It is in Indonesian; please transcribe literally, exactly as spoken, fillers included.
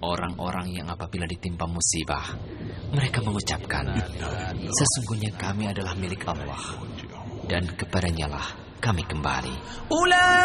orang-orang yang apabila ditimpa musibah, mereka mengucapkan, sesungguhnya kami adalah milik Allah, dan kepadanya lah kami kembali.